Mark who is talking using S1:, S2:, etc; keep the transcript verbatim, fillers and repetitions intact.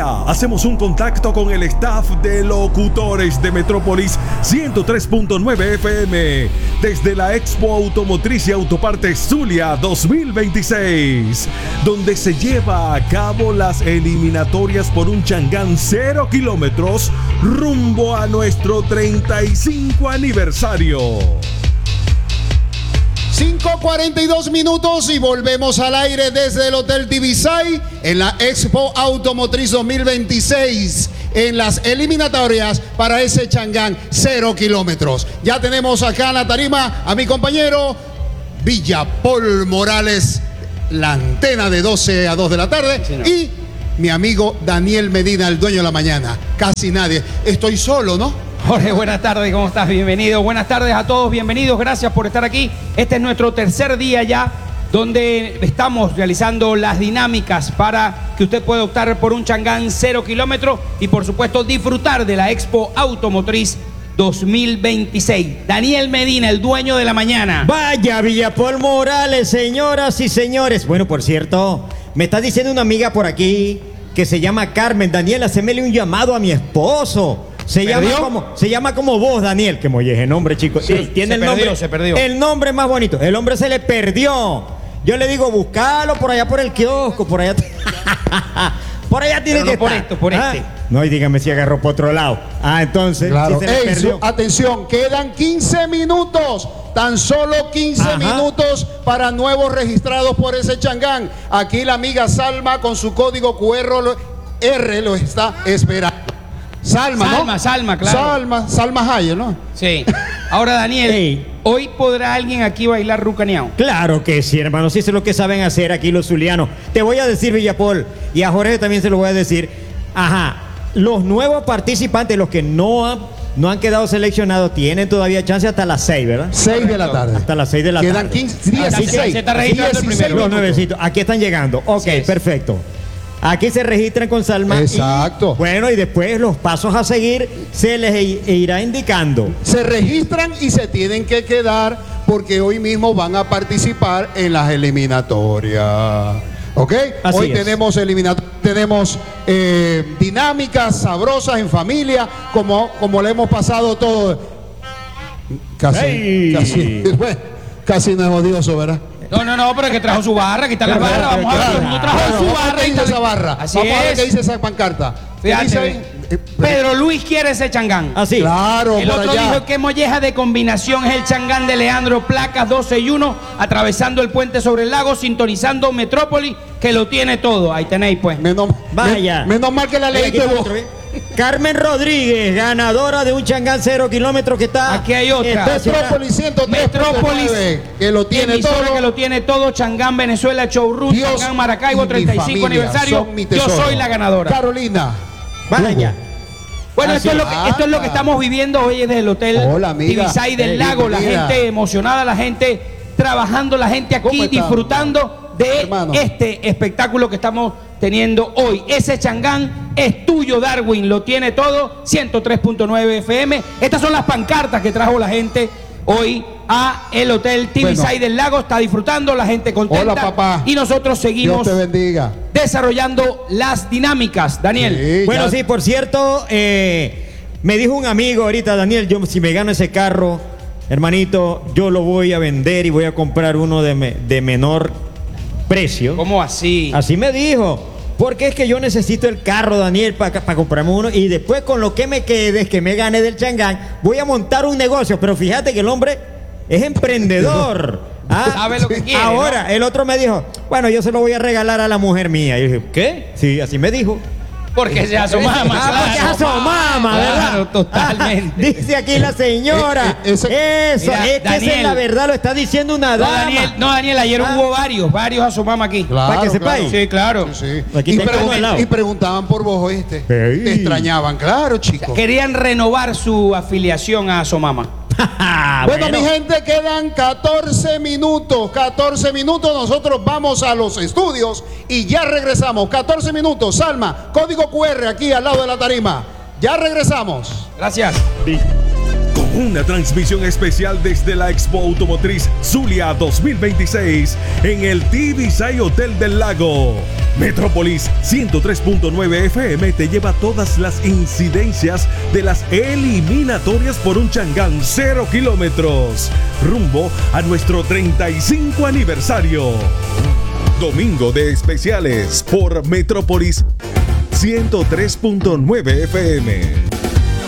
S1: Ahora hacemos un contacto con el staff de locutores de Metrópolis ciento tres punto nueve F M desde la Expo Automotriz y Autopartes Zulia dos mil veintiséis, donde se lleva a cabo las eliminatorias por un Changán cero kilómetros rumbo a nuestro treinta y cinco aniversario.
S2: cinco cuarenta y dos minutos y volvemos al aire desde el Hotel Tibisay en la Expo Automotriz dos mil veintiséis en las eliminatorias para ese Changán cero kilómetros. Ya tenemos acá en la tarima a mi compañero Villapol Morales, la antena de doce a dos de la tarde, sí, y mi amigo Daniel Medina, el dueño de la mañana. Casi nadie. Estoy solo, ¿no?
S3: Jorge, buenas tardes, ¿cómo estás? Bienvenido. Buenas tardes a todos, bienvenidos, gracias por estar aquí. Este es nuestro tercer día ya, donde estamos realizando las dinámicas para que usted pueda optar por un Changán cero kilómetros y por supuesto disfrutar de la Expo Automotriz dos mil veintiséis. Daniel Medina, el dueño de la mañana.
S4: Vaya, Villapol Morales, señoras y señores. Bueno, por cierto, me está diciendo una amiga por aquí que se llama Carmen. Daniel, hacémele un llamado a mi esposo. Se llama, como, se llama como vos, Daniel, que molleje nombre, chicos.
S3: Sí, tiene el perdió,
S4: nombre,
S3: se perdió.
S4: El nombre más bonito. El hombre se le perdió. Yo le digo, buscalo por allá por el kiosco, por allá. Por allá tiene
S3: Pero
S4: que
S3: no por
S4: estar.
S3: esto, por
S4: ¿Ah?
S3: este.
S4: No, y dígame si agarró por otro lado. Ah, entonces,
S2: claro.
S4: si se le
S2: Ey,
S4: perdió.
S2: su, atención, quedan quince minutos. Tan solo quince Ajá. minutos para nuevos registrados por ese Changán. Aquí la amiga Salma con su código Q R lo está esperando. Salma,
S3: Salma,
S2: ¿no?
S3: Salma, claro.
S2: Salma, Salma Hayek, ¿no?
S3: Sí. Ahora, Daniel, Ey. ¿hoy podrá alguien aquí bailar rucaneado?
S4: Claro que sí, hermano. Sí, eso es lo que saben hacer aquí los zulianos. Te voy a decir, Villapol, y a Jorge también se lo voy a decir. Ajá, los nuevos participantes, los que no han, no han quedado seleccionados, tienen todavía chance hasta las seis, ¿verdad?
S2: seis de la tarde.
S4: Hasta las seis de la
S2: Quedan
S4: tarde.
S2: quince, dieciséis.
S3: Se está registrando el primero.
S4: Los nuevecitos. Aquí están llegando. Ok, perfecto. Aquí se registran con Salma.
S2: Exacto.
S4: Y, bueno, y después los pasos a seguir se les irá indicando.
S2: Se registran y se tienen que quedar porque hoy mismo van a participar en las eliminatorias. ¿Ok?
S4: Así
S2: hoy
S4: es.
S2: tenemos eliminatorias, tenemos eh, dinámicas sabrosas en familia, como, como le hemos pasado todo. Casi,
S4: hey.
S2: casi, bueno, casi no es odioso, ¿verdad?
S3: No, no, no, pero es que trajo su barra, aquí está la barra, vamos a ver, todo el mundo trajo
S2: Bueno,
S3: su
S2: vamos a ver
S3: barra.
S2: qué dice esa barra.
S3: Así
S2: vamos
S3: es.
S2: a ver qué dice esa pancarta.
S3: Fíjate,
S2: dice ahí? Eh,
S3: Pedro Luis quiere ese Changán.
S4: Así.
S2: Claro,
S3: el
S2: por
S3: otro
S2: allá.
S3: dijo que molleja de combinación es el Changán de Leandro, placas doce y uno, atravesando el puente sobre el lago, sintonizando Metrópolis, que lo tiene todo. Ahí tenéis, pues.
S2: Menos,
S4: Vaya.
S2: me, menos mal que la leíste vos.
S4: Carmen Rodríguez, ganadora de un Changán cero kilómetros que está.
S3: Aquí hay otra.
S2: Metrópolis ciento tres punto
S3: Metrópolis,
S2: nueve, que lo tiene
S3: emisora
S2: todo.
S3: que lo tiene todo. Changán Venezuela, Showroom,
S2: Dios
S3: Changán Maracaibo,
S2: y
S3: treinta y
S2: mi
S3: cinco
S2: familia
S3: aniversario.
S2: son mi
S3: Yo
S2: tesoro.
S3: soy la ganadora.
S2: Carolina.
S4: Vaya.
S3: Bueno,
S2: Así
S3: esto es, lo que, esto es lo que estamos viviendo hoy desde el Hotel
S2: Hola, amiga.
S3: Tibisay del
S2: Eh,
S3: Lago. La
S2: bienvenida.
S3: gente emocionada, la gente trabajando, la gente
S2: ¿Cómo
S3: aquí
S2: está,
S3: disfrutando de
S2: hermano?
S3: este espectáculo que estamos teniendo hoy. Ese Changán es tuyo, Darwin, lo tiene todo. ciento tres punto nueve F M. Estas son las pancartas que trajo la gente hoy a el Hotel Tibisay
S2: Bueno.
S3: del Lago. Está disfrutando, la gente contenta.
S2: Hola, papá.
S3: Y nosotros seguimos
S2: Dios te bendiga.
S3: desarrollando las dinámicas. Daniel.
S2: Sí,
S4: Bueno,
S2: ya.
S4: sí, por cierto, eh, me dijo un amigo ahorita, Daniel, yo si me gano ese carro, hermanito, yo lo voy a vender y voy a comprar uno de, me, de menor precio.
S3: ¿Cómo así?
S4: Así me dijo. Porque es que yo necesito el carro, Daniel, para pa comprarme uno. Y después con lo que me quede, que me gane del Changán, voy a montar un negocio. Pero fíjate que el hombre es emprendedor. ¿Ah?
S3: Sabe lo que quiere,
S4: Ahora,
S3: ¿no?
S4: el otro me dijo, bueno, yo se lo voy a regalar a la mujer mía. Y yo dije, ¿qué? Sí, así me dijo.
S3: Porque se asomama,
S4: Ah, porque es asomama, ¿verdad?
S3: Claro, totalmente.
S4: Ah, dice aquí la señora.
S2: Eh, eh, ese-
S4: Eso,
S3: Mira,
S4: es que esa es
S3: Daniel.
S4: la verdad, lo está diciendo una
S3: No,
S4: dama.
S3: Daniel, no, Daniel, ayer
S4: Ah.
S3: hubo varios, varios asomama aquí.
S2: Claro,
S4: Para que sepáis.
S3: Sí, claro.
S2: Sí, sí.
S4: Aquí
S2: Y,
S4: tengo uno al lado.
S2: y preguntaban por vos, ¿oíste?
S4: Ey.
S2: Te extrañaban, claro, chicos.
S3: Querían renovar su afiliación a Asomama.
S4: Ah,
S2: Bueno, mi gente, quedan catorce minutos. catorce minutos. Nosotros vamos a los estudios y ya regresamos. catorce minutos. Salma, código Q R aquí al lado de la tarima. Ya regresamos.
S3: Gracias.
S1: Con una transmisión especial desde la Expo Automotriz Zulia dos mil veintiséis en el Tibisay Hotel del Lago. Metrópolis ciento tres punto nueve F M te lleva todas las incidencias de las eliminatorias por un Changán cero kilómetros, rumbo a nuestro treinta y cinco aniversario. Domingo de especiales por Metrópolis ciento tres punto nueve F M.